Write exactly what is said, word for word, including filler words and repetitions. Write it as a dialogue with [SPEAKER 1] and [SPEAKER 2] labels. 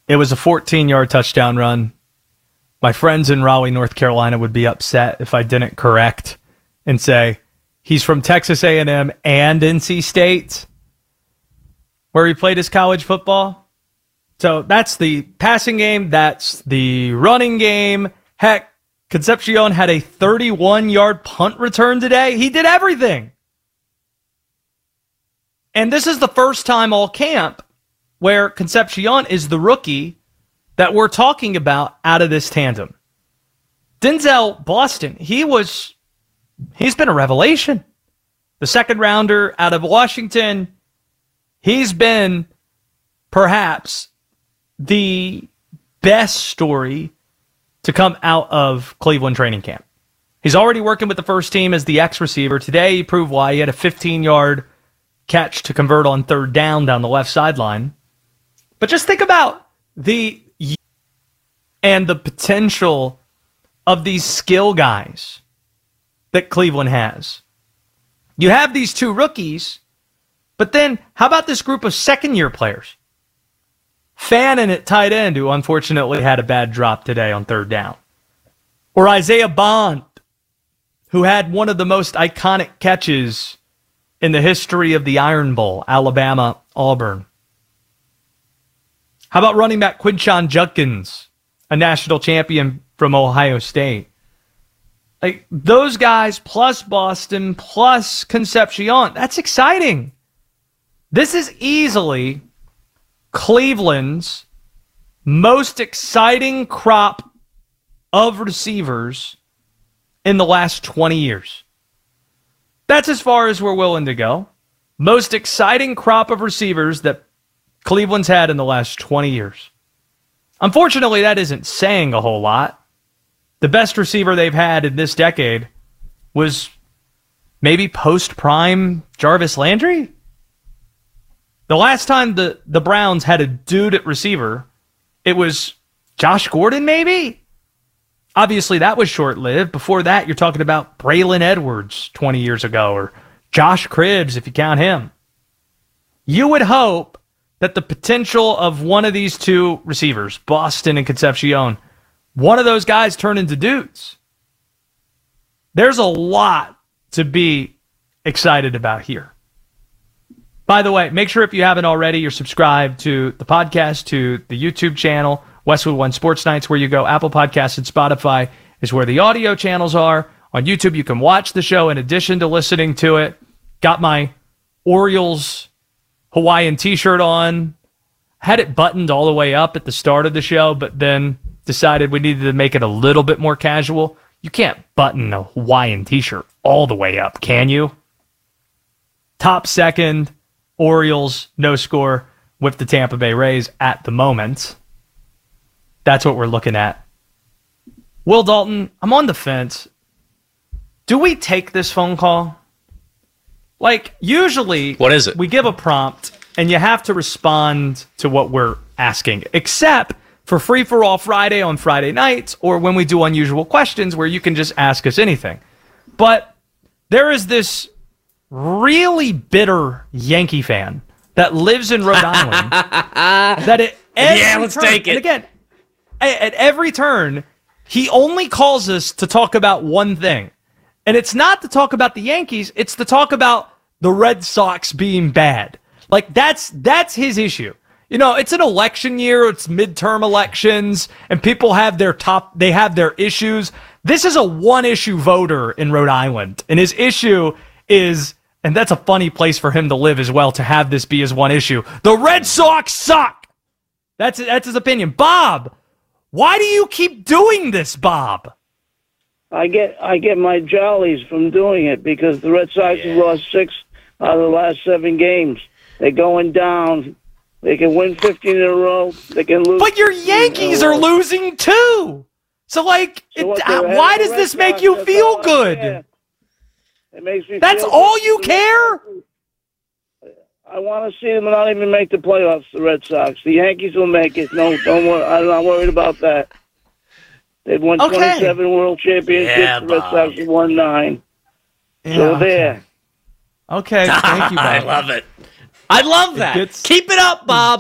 [SPEAKER 1] It was a fourteen-yard touchdown run. My friends in Raleigh, North Carolina would be upset if I didn't correct and say he's from Texas A and M and N C State, where he played his college football. So that's the passing game. That's the running game. Heck, Concepcion had a thirty-one-yard punt return today. He did everything. And this is the first time all camp where Concepcion is the rookie that we're talking about out of this tandem. Denzel Boston, he was, he's been a revelation. The second rounder out of Washington, he's been perhaps the best story to come out of Cleveland training camp. He's already working with the first team as the X receiver. Today he proved why. He had a fifteen-yard catch to convert on third down down the left sideline. But just think about the and the potential of these skill guys that Cleveland has. You have these two rookies, but then how about this group of second-year players? Fannin at tight end, who unfortunately had a bad drop today on third down. Or Isaiah Bond, who had one of the most iconic catches in the history of the Iron Bowl, Alabama, Auburn. How about running back Quinshon Judkins, a national champion from Ohio State? Like those guys plus Boston plus Concepcion, that's exciting. This is easily Cleveland's most exciting crop of receivers in the last twenty years. That's as far as we're willing to go. Most exciting crop of receivers that Cleveland's had in the last twenty years. Unfortunately, that isn't saying a whole lot. The best receiver they've had in this decade was maybe post-prime Jarvis Landry. The last time the, the Browns had a dude at receiver, it was Josh Gordon, maybe? Obviously, that was short-lived. Before that, you're talking about Braylon Edwards twenty years ago, or Josh Cribbs, if you count him. You would hope that the potential of one of these two receivers, Boston and Concepcion, one of those guys turn into dudes. There's a lot to be excited about here. By the way, make sure if you haven't already, you're subscribed to the podcast, to the YouTube channel, Westwood One Sports Nights, where you go. Apple Podcasts and Spotify is where the audio channels are. On YouTube, you can watch the show in addition to listening to it. Got my Orioles Hawaiian t-shirt on. Had it buttoned all the way up at the start of the show, but then decided we needed to make it a little bit more casual. You can't button a Hawaiian t-shirt all the way up, can you? Top second, Orioles, no score with the Tampa Bay Rays at the moment. That's what we're looking at. Will Dalton, I'm on the fence. Do we take this phone call? Like, usually,
[SPEAKER 2] what is it?
[SPEAKER 1] We give a prompt, and you have to respond to what we're asking, except for Free for All Friday on Friday nights, or when we do Unusual Questions, where you can just ask us anything. But there is this really bitter Yankee fan that lives in Rhode Island that at every
[SPEAKER 2] yeah, let's
[SPEAKER 1] turn,
[SPEAKER 2] take it.
[SPEAKER 1] And again, at every turn, he only calls us to talk about one thing. And it's not to talk about the Yankees, it's to talk about the Red Sox being bad. Like, that's that's his issue. You know, it's an election year, it's midterm elections, and people have their top, they have their issues. This is a one-issue voter in Rhode Island, and his issue is, and that's a funny place for him to live as well, to have this be his one issue. The Red Sox suck! That's, that's his opinion. Bob, why do you keep doing this, Bob?
[SPEAKER 3] I get I get my jollies from doing it because the Red Sox have lost six out of the last seven games. They're going down. They can win fifteen in a row. They can lose.
[SPEAKER 1] But your Yankees are losing too. So, like,
[SPEAKER 3] So
[SPEAKER 1] it,
[SPEAKER 3] what,
[SPEAKER 1] uh,
[SPEAKER 3] they're
[SPEAKER 1] why
[SPEAKER 3] ahead of
[SPEAKER 1] does
[SPEAKER 3] the
[SPEAKER 1] this
[SPEAKER 3] Red
[SPEAKER 1] make
[SPEAKER 3] Sox?
[SPEAKER 1] you
[SPEAKER 3] That's
[SPEAKER 1] feel
[SPEAKER 3] all I
[SPEAKER 1] good?
[SPEAKER 3] care. It makes me.
[SPEAKER 1] That's
[SPEAKER 3] feel
[SPEAKER 1] all
[SPEAKER 3] good.
[SPEAKER 1] you care?
[SPEAKER 3] I want to see them not even make the playoffs. The Red Sox. The Yankees will make it. No, don't worry. I'm not worried about that. They've won
[SPEAKER 1] Okay.
[SPEAKER 3] twenty-seven World Championships.
[SPEAKER 2] Yeah,
[SPEAKER 3] the Red
[SPEAKER 2] Bob.
[SPEAKER 3] Sox have won nine.
[SPEAKER 1] Yeah,
[SPEAKER 3] so
[SPEAKER 1] okay.
[SPEAKER 3] there.
[SPEAKER 1] Okay, thank you, Bob.
[SPEAKER 2] I love it. I love that.
[SPEAKER 1] gets-
[SPEAKER 2] Keep it up, Bob.